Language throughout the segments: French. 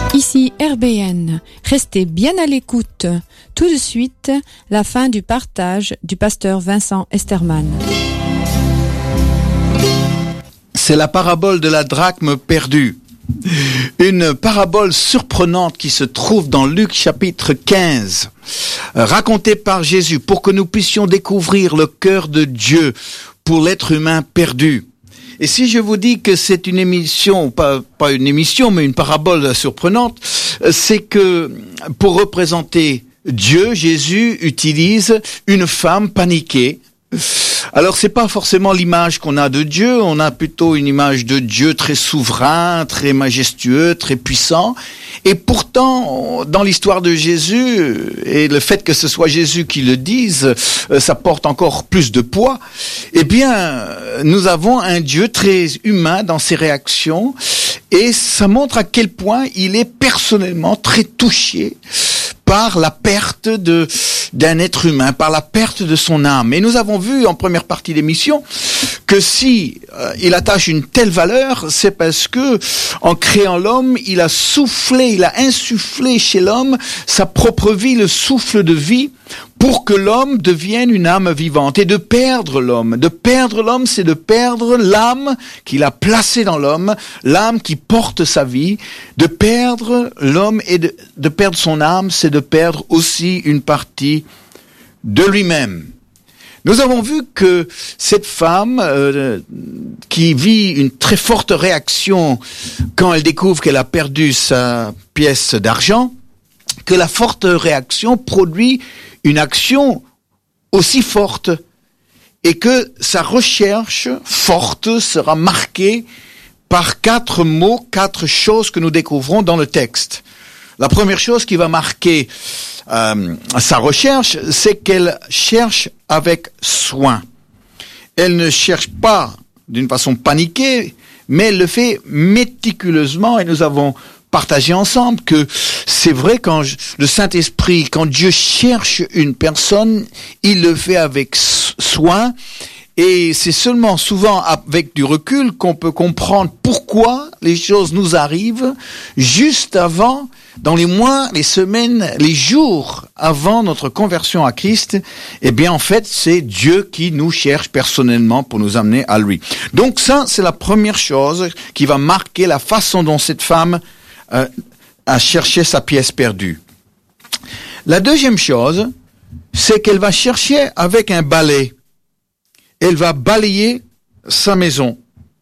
Ici RBN, restez bien à l'écoute. Tout de suite, la fin du partage du pasteur Vincent Esterman. C'est la parabole de la drachme perdue. Une parabole surprenante qui se trouve dans Luc chapitre 15, racontée par Jésus pour que nous puissions découvrir le cœur de Dieu pour l'être humain perdu. Et si je vous dis que c'est une émission, pas une émission, mais une parabole surprenante, c'est que pour représenter Dieu, Jésus utilise une femme paniquée. Alors c'est pas forcément l'image qu'on a de Dieu, on a plutôt une image de Dieu très souverain, très majestueux, très puissant. Et pourtant, dans l'histoire de Jésus, et le fait que ce soit Jésus qui le dise, ça porte encore plus de poids. Eh bien, nous avons un Dieu très humain dans ses réactions, et ça montre à quel point il est personnellement très touché par la perte d'un être humain, par la perte de son âme. Et nous avons vu en première partie d'émission que si il attache une telle valeur, c'est parce que en créant l'homme, il a insufflé chez l'homme sa propre vie, le souffle de vie, pour que l'homme devienne une âme vivante. Et de perdre l'homme, c'est de perdre l'âme qu'il a placée dans l'homme, l'âme qui porte sa vie. De perdre l'homme et de perdre son âme, c'est de perdre aussi une partie de lui-même. Nous avons vu que cette femme qui vit une très forte réaction quand elle découvre qu'elle a perdu sa pièce d'argent, que la forte réaction produit une action aussi forte et que sa recherche forte sera marquée par 4 mots, 4 choses que nous découvrons dans le texte. La première chose qui va marquer sa recherche, c'est qu'elle cherche avec soin. Elle ne cherche pas d'une façon paniquée, mais elle le fait méticuleusement, et nous avons partagé ensemble que c'est vrai quand le Saint-Esprit, quand Dieu cherche une personne, il le fait avec soin. Et c'est seulement souvent avec du recul qu'on peut comprendre pourquoi les choses nous arrivent juste avant, dans les mois, les semaines, les jours avant notre conversion à Christ. Eh bien, en fait, c'est Dieu qui nous cherche personnellement pour nous amener à lui. Donc ça, c'est la première chose qui va marquer la façon dont cette femme a cherché sa pièce perdue. La deuxième chose, c'est qu'elle va chercher avec un balai. Elle va balayer sa maison.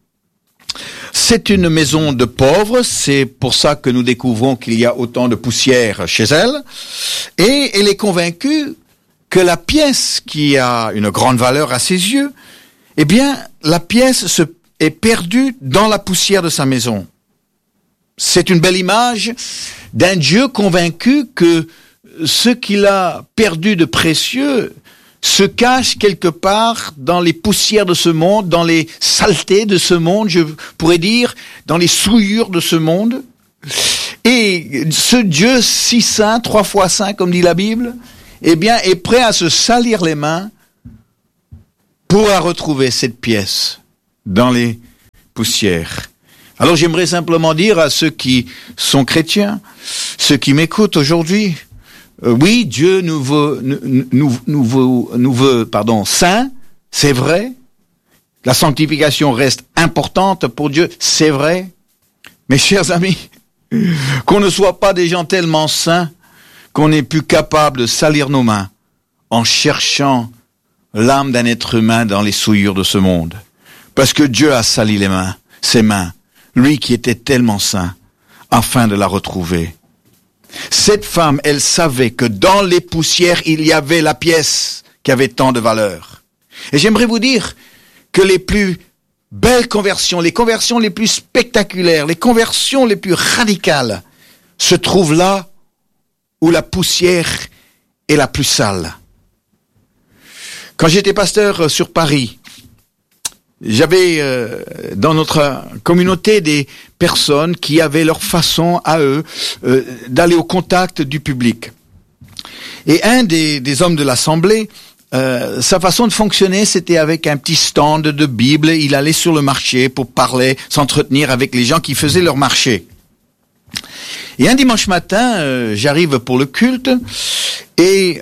C'est une maison de pauvres, c'est pour ça que nous découvrons qu'il y a autant de poussière chez elle, et elle est convaincue que la pièce qui a une grande valeur à ses yeux, eh bien, la pièce est perdue dans la poussière de sa maison. C'est une belle image d'un Dieu convaincu que ce qu'il a perdu de précieux se cache quelque part dans les poussières de ce monde, dans les saletés de ce monde, je pourrais dire, dans les souillures de ce monde. Et ce Dieu si saint, 3 fois saint, comme dit la Bible, eh bien, est prêt à se salir les mains pour retrouver cette pièce dans les poussières. Alors j'aimerais simplement dire à ceux qui sont chrétiens, ceux qui m'écoutent aujourd'hui, oui, Dieu nous veut, saints, c'est vrai. La sanctification reste importante pour Dieu, c'est vrai. Mes chers amis, qu'on ne soit pas des gens tellement saints qu'on n'est plus capable de salir nos mains en cherchant l'âme d'un être humain dans les souillures de ce monde. Parce que Dieu a sali ses mains, lui qui était tellement saint, afin de la retrouver. Cette femme, elle savait que dans les poussières, il y avait la pièce qui avait tant de valeur. Et j'aimerais vous dire que les plus belles conversions, les conversions les plus spectaculaires, les conversions les plus radicales se trouvent là où la poussière est la plus sale. Quand j'étais pasteur sur Paris, j'avais dans notre communauté des personnes qui avaient leur façon à eux d'aller au contact du public. Et un des hommes de l'assemblée, sa façon de fonctionner, c'était avec un petit stand de Bible. Il allait sur le marché pour parler, s'entretenir avec les gens qui faisaient leur marché. Et un dimanche matin, j'arrive pour le culte et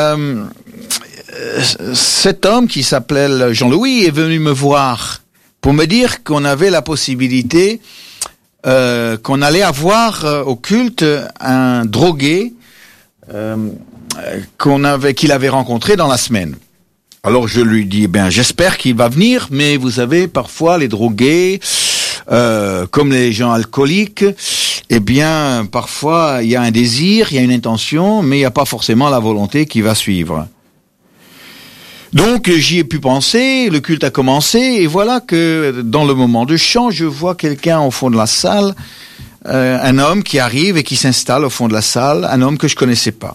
cet homme qui s'appelait Jean-Louis est venu me voir pour me dire qu'on avait la possibilité, qu'on allait avoir au culte un drogué qu'il avait rencontré dans la semaine. Alors je lui dis, j'espère qu'il va venir, mais vous savez, parfois les drogués, comme les gens alcooliques, parfois il y a un désir, il y a une intention, mais il n'y a pas forcément la volonté qui va suivre. Donc j'y ai pu penser, le culte a commencé, et voilà que dans le moment de chant, je vois quelqu'un au fond de la salle, un homme qui arrive et qui s'installe au fond de la salle, un homme que je connaissais pas.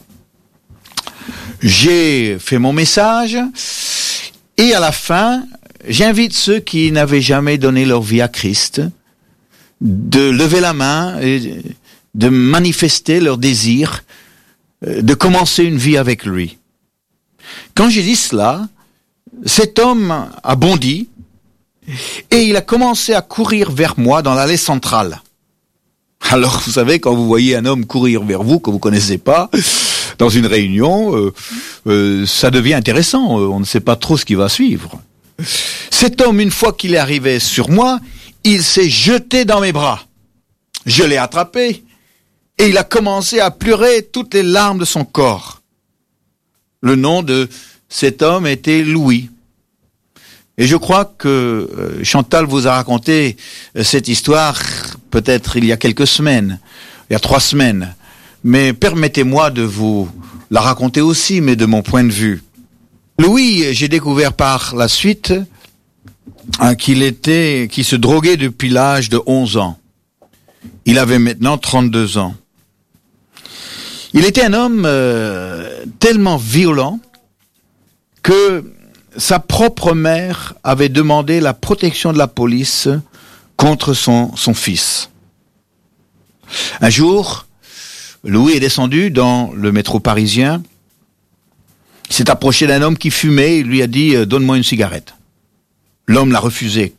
J'ai fait mon message, et à la fin, j'invite ceux qui n'avaient jamais donné leur vie à Christ de lever la main et de manifester leur désir de commencer une vie avec lui. Quand j'ai dit cela, cet homme a bondi et il a commencé à courir vers moi dans l'allée centrale. Alors, vous savez, quand vous voyez un homme courir vers vous que vous connaissez pas, dans une réunion, ça devient intéressant. On ne sait pas trop ce qui va suivre. Cet homme, une fois qu'il est arrivé sur moi, il s'est jeté dans mes bras. Je l'ai attrapé et il a commencé à pleurer toutes les larmes de son corps. Le nom de cet homme était Louis. Et je crois que Chantal vous a raconté cette histoire peut-être il y a quelques semaines, il y a 3 semaines. Mais permettez-moi de vous la raconter aussi, mais de mon point de vue. Louis, j'ai découvert par la suite qu'il se droguait depuis l'âge de 11 ans. Il avait maintenant 32 ans. Il était un homme tellement violent que sa propre mère avait demandé la protection de la police contre son fils. Un jour, Louis est descendu dans le métro parisien. Il s'est approché d'un homme qui fumait et lui a dit « Donne-moi une cigarette ». L'homme l'a refusé.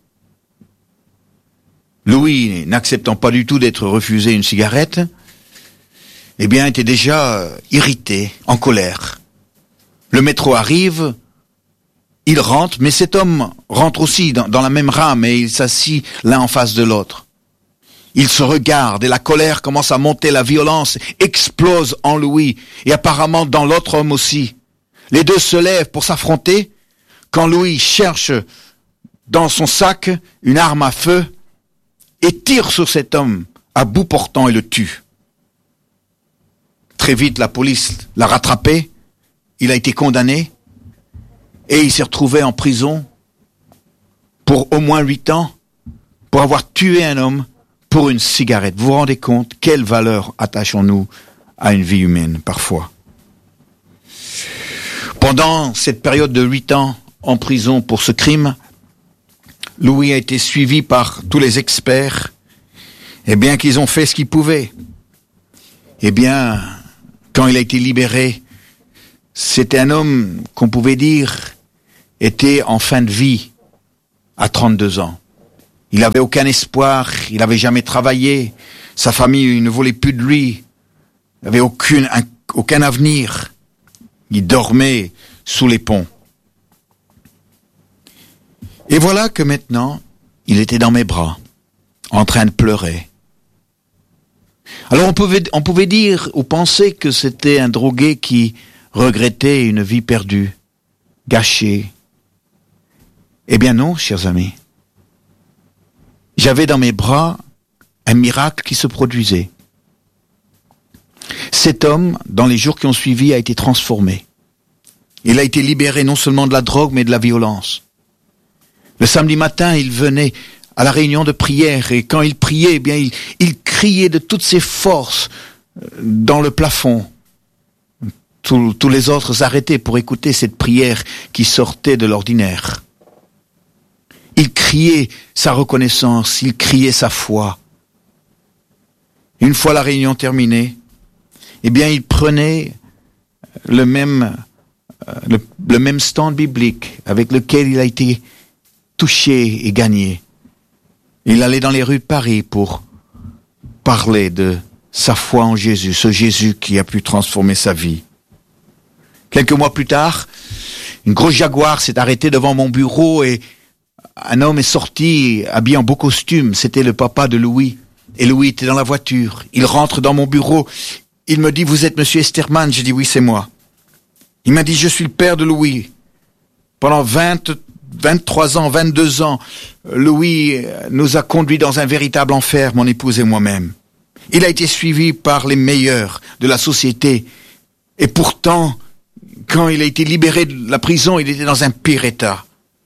Louis, n'acceptant pas du tout d'être refusé une cigarette, était déjà irrité, en colère. Le métro arrive, il rentre, mais cet homme rentre aussi dans la même rame et il s'assit l'un en face de l'autre. Ils se regardent et la colère commence à monter, la violence explose en Louis et apparemment dans l'autre homme aussi. Les deux se lèvent pour s'affronter quand Louis cherche dans son sac une arme à feu et tire sur cet homme à bout portant et le tue. Très vite, la police l'a rattrapé, il a été condamné et il s'est retrouvé en prison pour au moins 8 ans pour avoir tué un homme pour une cigarette. Vous vous rendez compte quelle valeur attachons-nous à une vie humaine parfois? Pendant cette période de 8 ans en prison pour ce crime, Louis a été suivi par tous les experts, qu'ils ont fait ce qu'ils pouvaient. Quand il a été libéré, c'était un homme qu'on pouvait dire était en fin de vie à 32 ans. Il n'avait aucun espoir, il n'avait jamais travaillé, sa famille ne voulait plus de lui, il n'avait aucun avenir. Il dormait sous les ponts. Et voilà que maintenant, il était dans mes bras, en train de pleurer. Alors on pouvait dire ou penser que c'était un drogué qui regrettait une vie perdue, gâchée. Eh bien non, chers amis. J'avais dans mes bras un miracle qui se produisait. Cet homme, dans les jours qui ont suivi, a été transformé. Il a été libéré non seulement de la drogue, mais de la violence. Le samedi matin, il venait à la réunion de prière et quand il priait, il criait de toutes ses forces dans le plafond. Tous les autres s'arrêtaient pour écouter cette prière qui sortait de l'ordinaire. Il criait sa reconnaissance, il criait sa foi. Une fois la réunion terminée, il prenait le même stand biblique avec lequel il a été touché et gagné. Il allait dans les rues de Paris pour parler de sa foi en Jésus, ce Jésus qui a pu transformer sa vie. Quelques mois plus tard, une grosse Jaguar s'est arrêtée devant mon bureau et un homme est sorti habillé en beau costume. C'était le papa de Louis. Et Louis était dans la voiture. Il rentre dans mon bureau. Il me dit, vous êtes monsieur Esterman? J'ai dit, oui, c'est moi. Il m'a dit, je suis le père de Louis. Pendant 23 ans, 22 ans, Louis nous a conduits dans un véritable enfer, mon épouse et moi-même. Il a été suivi par les meilleurs de la société. Et pourtant, quand il a été libéré de la prison, il était dans un pire état.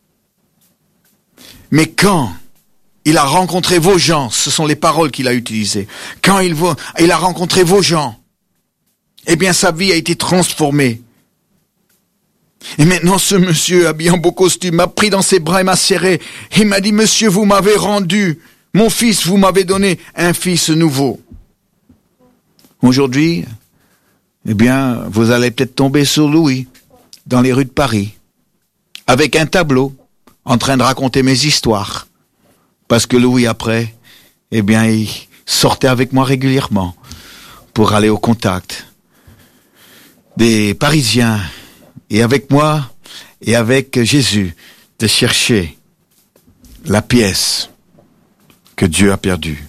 Mais quand il a rencontré vos gens, ce sont les paroles qu'il a utilisées, quand il a rencontré vos gens, eh bien sa vie a été transformée. Et maintenant ce monsieur habillé en beau costume m'a pris dans ses bras et m'a serré. Il m'a dit, monsieur, vous m'avez rendu, mon fils, vous m'avez donné un fils nouveau. Aujourd'hui, eh bien, vous allez peut-être tomber sur Louis, dans les rues de Paris, avec un tableau, en train de raconter mes histoires. Parce que Louis, après, eh bien, il sortait avec moi régulièrement pour aller au contact des Parisiens, et avec moi, et avec Jésus, de chercher la pièce que Dieu a perdue.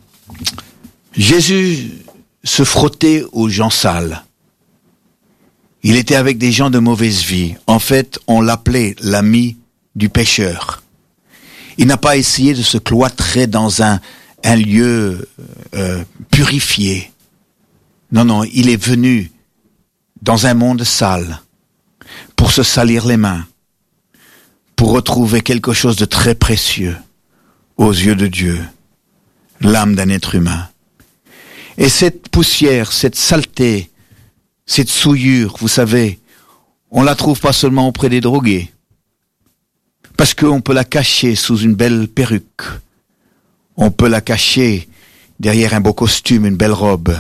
Jésus se frottait aux gens sales. Il était avec des gens de mauvaise vie. En fait, on l'appelait l'ami du pécheur. Il n'a pas essayé de se cloîtrer dans un lieu purifié. Non, il est venu dans un monde sale pour se salir les mains, pour retrouver quelque chose de très précieux aux yeux de Dieu, l'âme d'un être humain. Et cette poussière, cette saleté, cette souillure, vous savez, on la trouve pas seulement auprès des drogués, parce qu'on peut la cacher sous une belle perruque, on peut la cacher derrière un beau costume, une belle robe,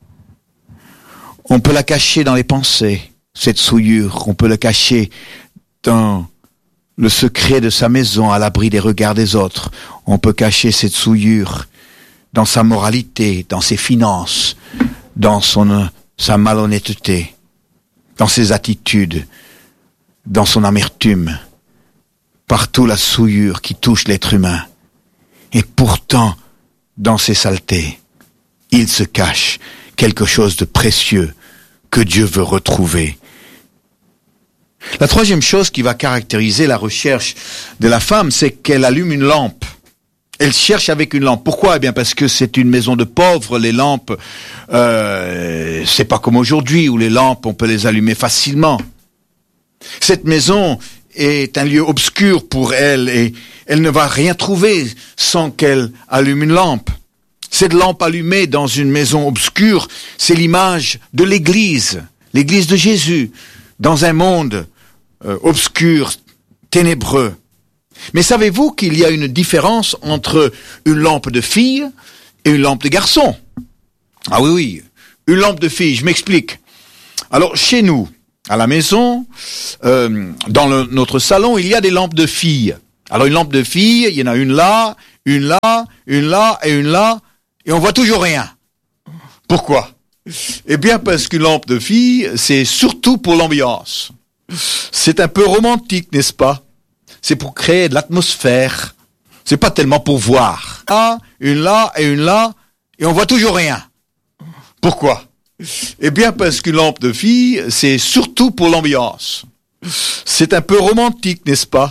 on peut la cacher dans les pensées, cette souillure, on peut la cacher dans le secret de sa maison, à l'abri des regards des autres, on peut cacher cette souillure dans sa moralité, dans ses finances, dans sa malhonnêteté, dans ses attitudes, dans son amertume, partout la souillure qui touche l'être humain. Et pourtant, dans ces saletés, il se cache quelque chose de précieux que Dieu veut retrouver. La troisième chose qui va caractériser la recherche de la femme, c'est qu'elle allume une lampe. Elle cherche avec une lampe. Pourquoi? Eh bien parce que c'est une maison de pauvres. Les lampes, c'est pas comme aujourd'hui où les lampes, on peut les allumer facilement. Cette maison est un lieu obscur pour elle et elle ne va rien trouver sans qu'elle allume une lampe. Cette lampe allumée dans une maison obscure, c'est l'image de l'Église de Jésus, dans un monde obscur, ténébreux. Mais savez-vous qu'il y a une différence entre une lampe de fille et une lampe de garçon? Ah oui, une lampe de fille, je m'explique. Alors, chez nous, à la maison, dans notre salon, il y a des lampes de filles. Alors, une lampe de fille, il y en a une là, une là, une là et une là, et on voit toujours rien. Pourquoi? Eh bien, parce qu'une lampe de fille, c'est surtout pour l'ambiance. C'est un peu romantique, n'est-ce pas? C'est pour créer de l'atmosphère. C'est pas tellement pour voir. Là, et on voit toujours rien. Pourquoi? Eh bien, parce qu'une lampe de fille, c'est surtout pour l'ambiance. C'est un peu romantique, n'est-ce pas?